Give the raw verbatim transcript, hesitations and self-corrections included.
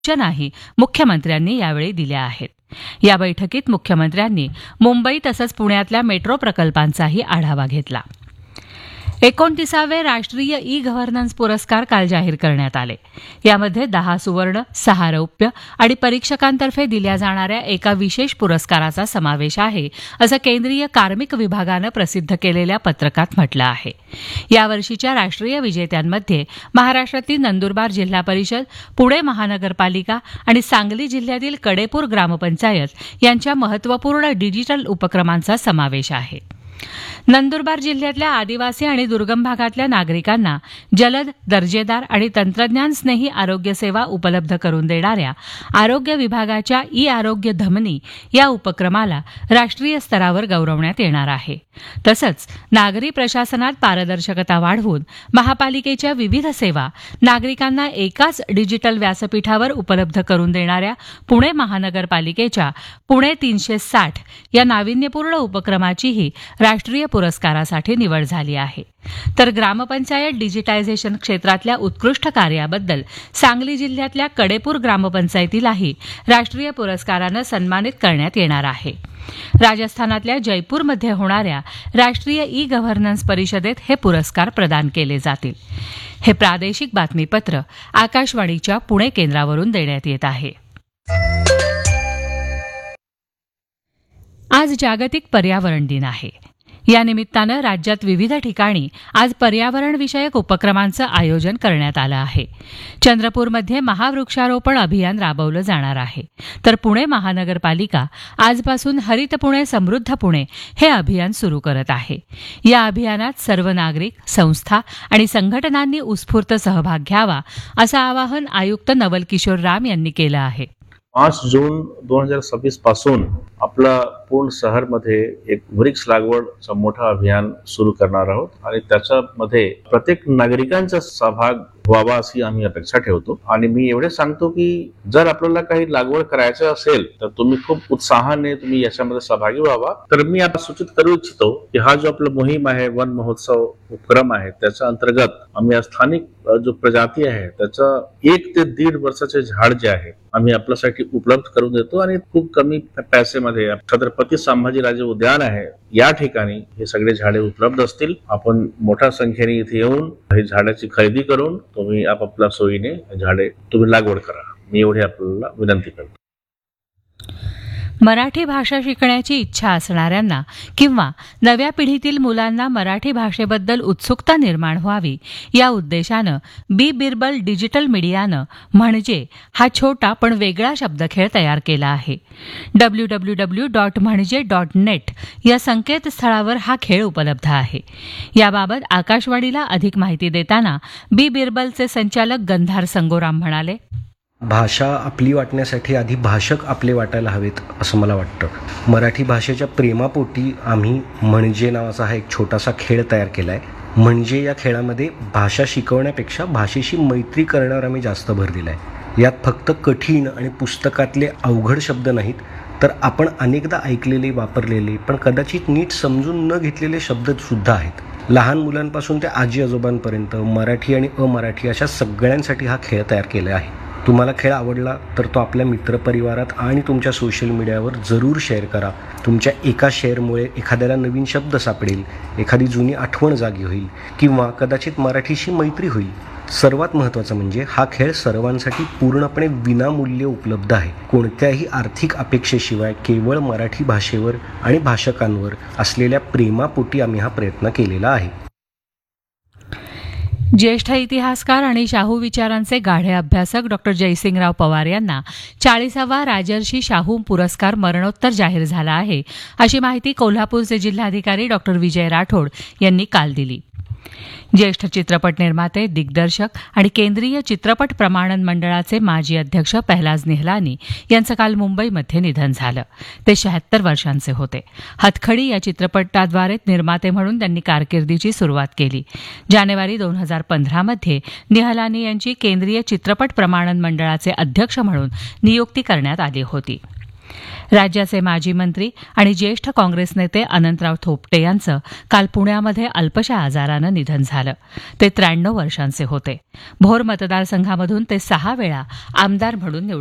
सूचनाही मुख्यमंत्र्यांनी यावेळी दिल्या आहेत. या बैठकीत मुख्यमंत्र्यांनी मुंबई तसंच पुण्यातल्या मेट्रो प्रकल्पांचाही आढावा घेतला. एकोणतीसावे राष्ट्रीय ई गव्हर्नन्स पुरस्कार काल जाहीर करण्यात आले. यामध्ये दहा सुवर्ण, सहा रौप्य आणि परीक्षकांतर्फे दिल्या जाणाऱ्या एका विशेष पुरस्काराचा समावेश आहे, असं केंद्रीय कार्मिक विभागानं प्रसिद्ध केलेल्या पत्रकात म्हटलं आहे. यावर्षीच्या राष्ट्रीय विजेत्यांमध्ये महाराष्ट्रातील नंदुरबार जिल्हा परिषद, पुणे महानगरपालिका आणि सांगली जिल्ह्यातील कडेपूर ग्रामपंचायत यांच्या महत्त्वपूर्ण डिजिटल उपक्रमांचा समावेश आहे. नंदुरबार जिल्ह्यातल्या आदिवासी आणि दुर्गम भागातल्या नागरिकांना जलद, दर्जेदार आणि तंत्रज्ञान स्नेही आरोग्य सेवा उपलब्ध करून देणाऱ्या आरोग्य विभागाच्या ई आरोग्य धमनी या उपक्रमाला राष्ट्रीय स्तरावर गौरवण्यात येणार आहे. तसंच नागरी प्रशासनात पारदर्शकता वाढवून महापालिकेच्या विविध सेवा नागरिकांना एकाच डिजिटल व्यासपीठावर उपलब्ध करून देणाऱ्या पुणे महानगरपालिकेच्या पुणे तीनशे साठ या नाविन्यपूर्ण उपक्रमाचीही राष्ट्रीय पुरस्कारासाठी निवड झाली आहे. तर ग्रामपंचायत डिजिटायझेशन क्षेत्रातल्या उत्कृष्ट कार्याबद्दल सांगली जिल्ह्यातल्या कडेपूर ग्रामपंचायतीलाही राष्ट्रीय पुरस्कारानं सन्मानित करण्यात येणार आहे. राजस्थानातल्या जयपूरमध्ये होणाऱ्या राष्ट्रीय ई गव्हर्नन्स परिषदेत हे पुरस्कार प्रदान केले जातील. हे प्रादेशिक बातमीपत्र आकाशवाणीच्या पुणे केंद्रावरून देण्यात येत आहे. आज जागतिक पर्यावरण दिन आहे. या निमित्तानं राज्यात विविध ठिकाणी आज पर्यावरण विषयक उपक्रमांचं आयोजन करण्यात आलं आहे. चंद्रपूरमध्ये महावृक्षारोपण अभियान राबवलं जाणार आहे. तर पुणे महानगरपालिका आजपासून हरित पुणे समृद्ध पुणे हे अभियान सुरू करत आहे. या अभियानात सर्व नागरिक, संस्था आणि संघटनांनी उत्स्फूर्त सहभाग घ्यावा असं आवाहन आयुक्त नवल किशोर राम यांनी केलं आहे. पाच जून दोन हजार सव्वीस पासून आपला पूर्ण शहरमध्ये एक वृक्ष लागवडचं मोठं अभियान सुरू करणार आहोत आणि त्याच्यामध्ये प्रत्येक नागरिकांचा सहभाग व्हावा अशी आम्ही अपेक्षा ठेवतो. आणि मी एवढे सांगतो की जर आपल्याला काही लागवड करायचं असेल तर तुम्ही खूप उत्साहाने तुम्ही याच्यामध्ये सहभागी व्हावा. तर मी आता सूचित करू इच्छितो की हा जो आपला मोहीम आहे, वन महोत्सव उपक्रम आहे, त्याच्या अंतर्गत आम्ही स्थानिक जो प्रजाती आहे त्याचा एक ते दीड वर्षाचे झाड जे आहे आम्ही आपल्यासाठी उपलब्ध करून देतो आणि खूप कमी पैसेमध्ये छत्रपती संभाजीराजे उद्यान आहे या ठिकाणी हे सगळे झाडे उपलब्ध असतील. आपण मोठ्या संख्येने इथे येऊन ही झाडाची खरेदी करून तुम्ही आपापल्या सोयीने झाडे तुम्ही लागवड करा. मी एवढी आपल्याला विनंती करतो. मराठी भाषा शिकण्याची इच्छा असणाऱ्यांना किंवा नव्या पिढीतील मुलांना मराठी भाषेबद्दल उत्सुकता निर्माण व्हावी या उद्देशानं बी बिरबल डिजिटल मीडियानं म्हणजे हा छोटा पण वेगळा शब्दखेळ तयार केला आहे. डब्ल्यू डब्ल्यू डब्ल्यू डॉट म्हणजे डॉट नेट या संकेतस्थळावर हा खेळ उपलब्ध आहे. याबाबत आकाशवाणीला अधिक माहिती देताना बी बिरबलचे संचालक गंधार संगोराम म्हणाले, भाषा आपली वाटण्यासाठी आधी भाषक आपले वाटायला हवेत असं मला वाटतं. मराठी भाषेच्या प्रेमापोटी आम्ही म्हणजे नावाचा हा एक छोटासा खेळ तयार केला आहे. म्हणजे या खेळामध्ये भाषा शिकवण्यापेक्षा भाषेशी मैत्री करण्यावर आम्ही जास्त भर दिला आहे. यात फक्त कठीण आणि पुस्तकातले अवघड शब्द नाहीत तर आपण अनेकदा ऐकलेले, वापरलेले पण कदाचित नीट समजून न घेतलेले शब्दसुद्धा आहेत. लहान मुलांपासून ते आजी आजोबांपर्यंत मराठी आणि अमराठी अशा सगळ्यांसाठी हा खेळ तयार केला आहे. तुम्हाला खेळ आवडला तर तो आपल्या मित्रपरिवारात आणि तुमच्या सोशल मीडियावर जरूर शेअर करा. तुमच्या एका शेअरमुळे एखाद्याला नवीन शब्द सापडेल, एखादी जुनी आठवण जागी होईल किंवा कदाचित मराठीशी मैत्री होईल. सर्वात महत्त्वाचं म्हणजे हा खेळ सर्वांसाठी पूर्णपणे विनामूल्य उपलब्ध आहे. कोणत्याही आर्थिक अपेक्षेशिवाय केवळ मराठी भाषेवर आणि भाषकांवर असलेल्या प्रेमापोटी आम्ही हा प्रयत्न केलेला आहे. ज्येष्ठ इतिहासकार आणि शाहू विचारांचे गाढे अभ्यासक डॉक्टर जयसिंगराव पवार यांना चाळीसावा राजर्षी शाहू पुरस्कार मरणोत्तर जाहीर झाला आहे, अशी माहिती कोल्हापूरचे जिल्हाधिकारी डॉक्टर विजय राठोड यांनी काल दिली. ज्येष्ठ चित्रपट निर्माते, दिग्दर्शक आणि केंद्रीय चित्रपट प्रमाणन मंडळाचे माजी अध्यक्ष पहलाज निहलानी यांचं काल मुंबईमध्ये निधन झालं. ते शहात्तर वर्षांचे होते. हथखडी या चित्रपटाद्वारे निर्माते म्हणून त्यांनी कारकिर्दीची सुरुवात केली. जानेवारी दोन हजार पंधरामध्ये निहलानी यांची केंद्रीय चित्रपट प्रमाणन मंडळाचे अध्यक्ष म्हणून नियुक्ती करण्यात आली होती. राज्याचे माजी मंत्री आणि ज्येष्ठ काँग्रेस नेते अनंतराव थोपटे यांचं काल पुण्यामध्ये अल्पशा आजारानं निधन झालं. ते त्र्याण्णव वर्षांचे होते. भोर मतदारसंघामधून ते सहा वेळा आमदार म्हणून निवडून